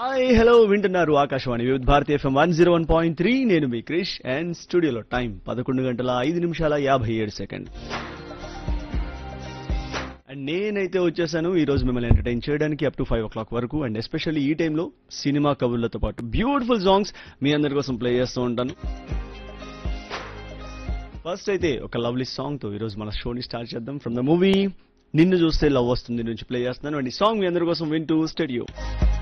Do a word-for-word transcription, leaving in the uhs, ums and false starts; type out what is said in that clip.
Hi hello వింటున్నారు ఆకాశవాణి వివిధ Bharati FM one zero one point three నేను మీ క్రిష్ అండ్ స్టూడియోలో టైం పదకొండు గంటల ఐదు నిమిషాల యాభై ఏడు సెకండ్ అండ్ నేనైతే వచ్చేసాను ఈ రోజు మిమ్మల్ని ఎంటర్టైన్ చేయడానికి up to five oh clock వరకు అండ్ ఎస్పెషల్లీ ఈ టైంలో సినిమా కబుర్లతో పాటు బ్యూటిఫుల్ సాంగ్స్ మీ అందరి కోసం ప్లే చేస్తూ ఉంటాను. ఫస్ట్ అయితే ఒక లవ్లీ సాంగ్ తో ఈ రోజు మన షోని స్టార్ట్ చేద్దాం. ఫ్రమ్ ద మూవీ నిన్ను చూస్తే లవ్ వస్తుంది నుంచి ప్లే చేస్తున్నాను అండ్ ఈ సాంగ్ మీ అందరి కోసం వింటూ స్టూడియో